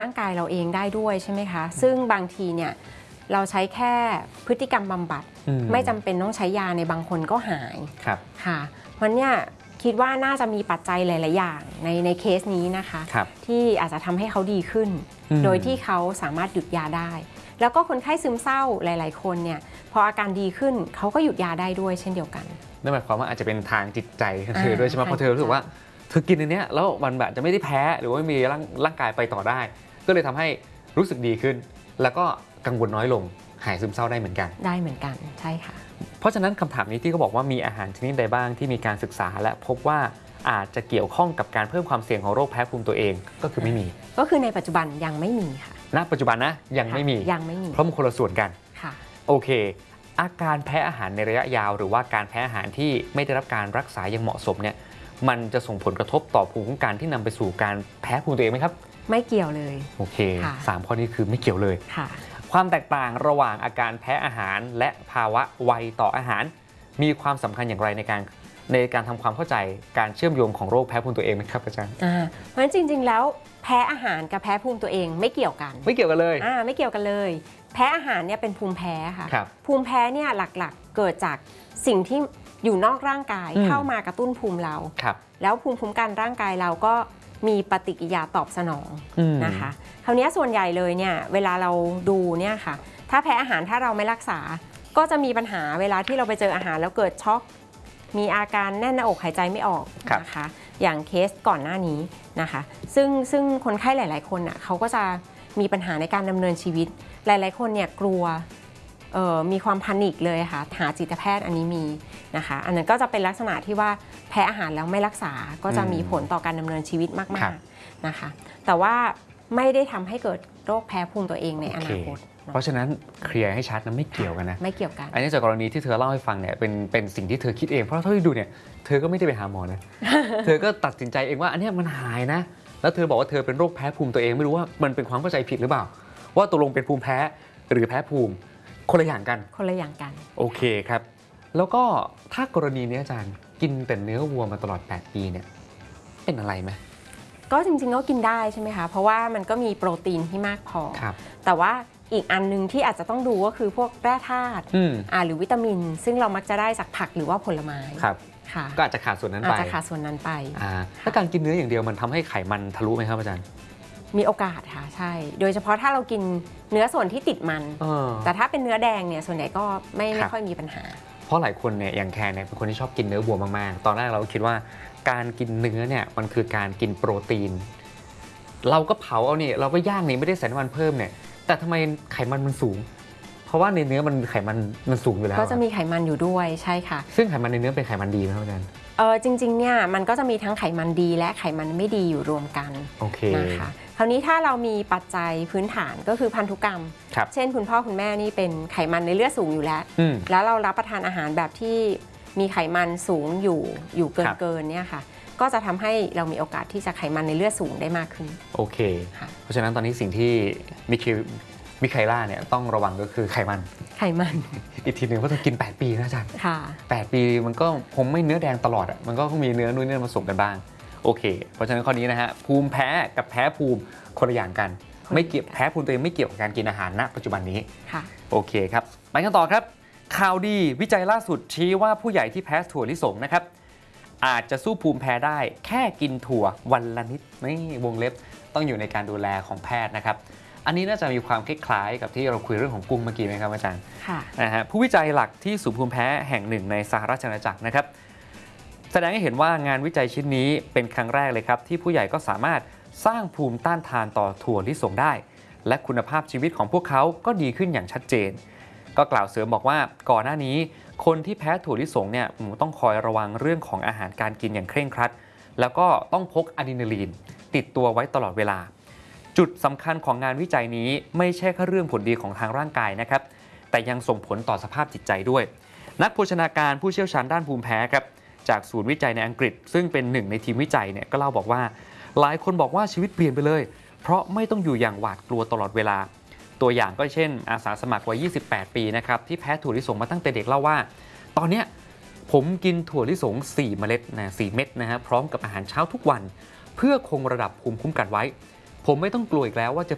ร่างกายเราเองได้ด้วยใช่ไหมคะซึ่งบางทีเนี่ยเราใช้แค่พฤติกรรมบำบัดไม่จำเป็นต้องใช้ยาในบางคนก็หายค่ะเพราะเนี่ยคิดว่าน่าจะมีปัจจัยหลายๆอย่างในเคสนี้นะคะที่อาจจะทำให้เขาดีขึ้นโดยที่เขาสามารถหยุดยาได้แล้วก็คนไข้ซึมเศร้าหลายๆคนเนี่ยพออาการดีขึ้นเขาก็หยุดยาได้ด้วยเช่นเดียวกันนั่นหมายความว่าอาจจะเป็นทางจิตใจของเธอด้วยใช่ไหมเพราะเธอรู้สึกว่าเธอกินอันนี้แล้วมันแบบจะไม่ได้แพ้หรือว่ามีร่างกายไปต่อได้ก็เลยทำให้รู้สึกดีขึ้นแล้วก็กังวลน้อยลงหายซึมเศร้าได้เหมือนกันใช่ค่ะเพราะฉะนั้นคำถามนี้ที่เขาบอกว่ามีอาหารชนิดใดบ้างที่มีการศึกษาและพบว่าอาจจะเกี่ยวข้องกับการเพิ่มความเสี่ยงของโรคแพ้ภูมิตัวเองก็คือไม่มีก็คือในปัจจุบันยังไม่มีค่ะณปัจจุบันนะยังไม่มีเพราะมันคนละส่วนกันค่ะโอเคอาการแพ้อาหารในระยะยาวหรือว่าการแพ้อาหารที่ไม่ได้รับการรักษาอย่างเหมาะสมเนี่ยมันจะส่งผลกระทบต่อภูมิคุ้มกันที่นำไปสู่การแพ้ภูมิตัวเองไหมครับไม่เกี่ยวเลยโอเค3ข้อนี้คือไม่เกี่ยวเลยค่ะความแตกต่างระหว่างอาการแพ้อาหารและภาวะไวต่ออาหารมีความสำคัญอย่างไรในการทำความเข้าใจการเชื่อมโยงของโรคแพ้ภูมิตัวเองไหมครับอาจารย์เพราะฉะนั้นจริงๆแล้วแพ้อาหารกับแพ้ภูมิตัวเองไม่เกี่ยวกันไม่เกี่ยวกันเลยไม่เกี่ยวกันเลยแพ้อาหารเนี่ยเป็นภูมิแพ้ค่ะภูมิแพ้เนี่ยหลักๆเกิดจากสิ่งที่อยู่นอกร่างกายเข้ามากระตุ้นภูมิเราแล้วภูมิคุ้มกันร่างกายเราก็มีปฏิกิริยาตอบสนองนะคะคราวนี้ส่วนใหญ่เลยเนี่ยเวลาเราดูเนี่ยค่ะถ้าแพ้อาหารถ้าเราไม่รักษาก็จะมีปัญหาเวลาที่เราไปเจออาหารแล้วเกิดช็อกมีอาการแน่นหน้าอกหายใจไม่ออกนะคะอย่างเคสก่อนหน้านี้นะคะซึ่งคนไข้หลายๆคนเขาก็จะมีปัญหาในการดำเนินชีวิตหลายๆคนเนี่ยกลัวมีความแพนิคเลยค่ะหาจิตแพทย์อันนี้มีนะคะอันนั้นก็จะเป็นลักษณะที่ว่าแพ้อาหารแล้วไม่รักษาก็จะมีผลต่อการดำเนินชีวิตมากๆนะคะแต่ว่าไม่ได้ทำให้เกิดโรคแพ้ภูมิตัวเองในอนาคตเพราะฉะนั้นเคลียร์ให้ชัดนะไม่เกี่ยวกันนะไม่เกี่ยวกันอันนี้จากกรณีที่เธอเล่าให้ฟังเนี่ยเป็นสิ่งที่เธอคิดเองเพราะเท่าที่ดูเนี่ยเธอก็ไม่ได้ไปหาหมอนะ เธอก็ตัดสินใจเองว่าอันนี้มันหายนะแล้วเธอบอกว่าเธอเป็นโรคแพ้ภูมิตัวเองไม่รู้ว่ามันเป็นความเข้าใจผิดหรือเปล่าว่าตกลงเป็นภูมิแพ้หรือแพ้ภูมิคนละอย่างกันโอเคครับแล้วก็ถ้ากรณีนี้อาจารย์กินแต่เนื้อวัวมาตลอด8ปีเนี่ยเป็นอะไรไหมก็จริงๆก็กินได้ใช่ไหมคะเพราะว่ามันก็มีโปรตีนที่มากพอแต่ว่าอีกอันนึงที่อาจจะต้องดูก็คือพวกแร่ธาตุหรือวิตามินซึ่งเรามักจะได้จากผักหรือว่าผลไม้ก็อาจจะขาดส่วนนั้นไปถ้าการกินเนื้ออย่างเดียวมันทำให้ไขมันทะลุไหมครับอาจารย์มีโอกาสค่ะใช่โดยเฉพาะถ้าเรากินเนื้อส่วนที่ติดมันแต่ถ้าเป็นเนื้อแดงเนี่ยส่วนใหญ่ก็ไม่ค่อยมีปัญหาเพราะหลายคนเนี่ยอย่างแคร์เนี่ยเป็นคนที่ชอบกินเนื้อวัวมากๆตอนแรกเราคิดว่าการกินเนื้อเนี่ยมันคือการกินโปรตีนเราก็เผาเอาเนี่ยเราก็ย่างนี่ไม่ได้ใส่น้ำมันเพิ่มเนี่ยแต่ทำไมไขมันมันสูงเพราะว่าในเนื้อมันไขมันสูงอยู่แล้วก็จะมีไขมันอยู่ด้วยใช่ค่ะซึ่งไขมันในเนื้อเป็นไขมันดีไหมครับอาจารย์จริงๆเนี่ยมันก็จะมีทั้งไขมันดีและไขมันไม่ดีอยู่รวมกันนะคะคราวนี้ถ้าเรามีปัจจัยพื้นฐานก็คือพันธุกรรมเช่นคุณพ่อคุณแม่นี่เป็นไขมันในเลือดสูงอยู่แล้วเรารับประทานอาหารแบบที่มีไขมันสูงอยู่เกินเนี่ยค่ะก็จะทำให้เรามีโอกาสที่จะไขมันในเลือดสูงได้มากขึ้นโอเคเพราะฉะนั้นตอนนี้สิ่งที่มิไคล่าเนี่ยต้องระวังก็คือไขมันอีกทีหนึ่งเพราะต้องกิน8ปีนะอาจารย์8ปีมันก็คงไม่เนื้อแดงตลอดมันก็มีเนื้อนู่นนี่ผสมกันบ้างโอเคเพราะฉะนั้นข้อนี้นะฮะภูมิแพ้กับแพ้ภูมิคนละอย่างกันไม่เกี่ยวแพ้ภูมิตัวเองไม่เกี่ยวกับการกินอาหารณปัจจุบันนี้โอเคครับไปกันต่อครับข่าวดีวิจัยล่าสุดชี้ว่าผู้ใหญ่ที่แพ้ถั่วลิสงนะครับอาจจะสู้ภูมิแพ้ได้แค่กินถั่ววันละนิดไม่วงเล็บต้องอยู่ในการดูแลของแพทย์นะครับอันนี้น่าจะมีความคล้ายๆกับที่เราคุยเรื่องของกุ้งเมื่อกี้ไหมครับอาจารย์นะฮะผู้วิจัยหลักที่ศูนย์ภูมิแพ้แห่งหนึ่งในสหราชอาณาจักรนะครับแสดงให้เห็นว่างานวิจัยชิ้นนี้เป็นครั้งแรกเลยครับที่ผู้ใหญ่ก็สามารถสร้างภูมิต้านทานต่อถั่วลิสงได้และคุณภาพชีวิตของพวกเขาก็ดีขึ้นอย่างชัดเจนก็กล่าวเสริมบอกว่าก่อนหน้านี้คนที่แพ้ถั่วลิสงเนี่ยต้องคอยระวังเรื่องของอาหารการกินอย่างเคร่งครัดแล้วก็ต้องพกอะดรีนาลีนติดตัวไว้ตลอดเวลาจุดสำคัญของงานวิจัยนี้ไม่ใช่แค่เรื่องผลดีของทางร่างกายนะครับแต่ยังส่งผลต่อสภาพจิตใจด้วยนักโภชนาการผู้เชี่ยวชาญด้านภูมิแพ้ครับจากศูนย์วิจัยในอังกฤษซึ่งเป็นหนึ่งในทีมวิจัยเนี่ยก็เล่าบอกว่าหลายคนบอกว่าชีวิตเปลี่ยนไปเลยเพราะไม่ต้องอยู่อย่างหวาดกลัวตลอดเวลาตัวอย่างก็เช่นอาสาสมัครวัย28 ปีนะครับที่แพ้ถั่วลิสงมาตั้งแต่เด็กเล่าว่าตอนนี้ผมกินถั่วลิสง4 เมล็ดนะ4 เม็ดนะฮะพร้อมกับอาหารเช้าทุกวันเพื่อคงระดับภูมิคุ้มกันไว้ผมไม่ต้องกลัวอีกแล้วว่าจะ